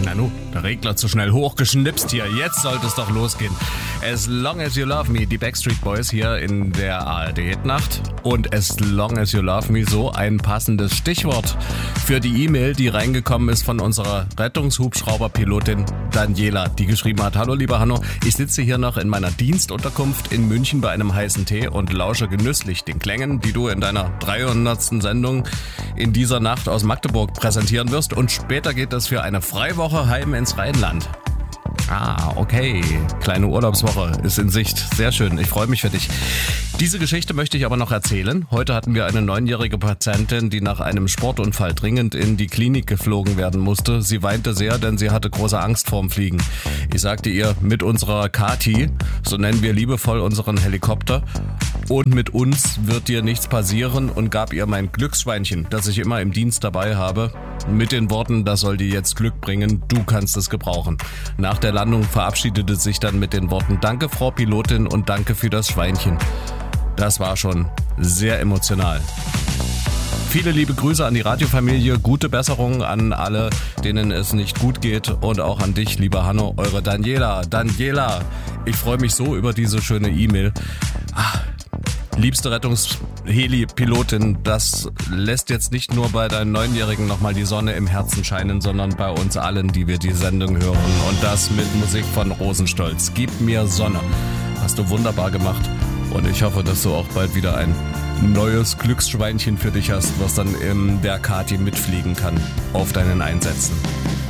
Nanu, der Regler zu schnell hochgeschnipst hier. Jetzt sollte es doch losgehen. As Long As You Love Me, die Backstreet Boys hier in der ARD-Nacht. Und As Long As You Love Me, so ein passendes Stichwort für die E-Mail, die reingekommen ist von unserer Rettungshubschrauberpilotin Daniela, die geschrieben hat: Hallo lieber Hanno, ich sitze hier noch in meiner Dienstunterkunft in München bei einem heißen Tee und lausche genüsslich den Klängen, die du in deiner 300. Sendung in dieser Nacht aus Magdeburg präsentieren wirst. Und später geht es für eine Freiwoche heim ins Rheinland. Ah, okay. Kleine Urlaubswoche ist in Sicht. Sehr schön. Ich freue mich für dich. Diese Geschichte möchte ich aber noch erzählen. Heute hatten wir eine 9-jährige Patientin, die nach einem Sportunfall dringend in die Klinik geflogen werden musste. Sie weinte sehr, denn sie hatte große Angst vorm Fliegen. Ich sagte ihr, mit unserer Kati, so nennen wir liebevoll unseren Helikopter, und mit uns wird dir nichts passieren, und gab ihr mein Glücksschweinchen, das ich immer im Dienst dabei habe, mit den Worten: Das soll dir jetzt Glück bringen, du kannst es gebrauchen. Nach der Landung verabschiedete sich dann mit den Worten: Danke, Frau Pilotin, und danke für das Schweinchen. Das war schon sehr emotional. Viele liebe Grüße an die Radiofamilie, gute Besserung an alle, denen es nicht gut geht, und auch an dich, lieber Hanno, eure Daniela. Daniela, ich freue mich so über diese schöne E-Mail. Liebste Rettungsheli-Pilotin, das lässt jetzt nicht nur bei deinen 9-Jährigen nochmal die Sonne im Herzen scheinen, sondern bei uns allen, die wir die Sendung hören. Und das mit Musik von Rosenstolz. Gib mir Sonne. Hast du wunderbar gemacht. Und ich hoffe, dass du auch bald wieder ein neues Glücksschweinchen für dich hast, was dann in der Kati mitfliegen kann auf deinen Einsätzen.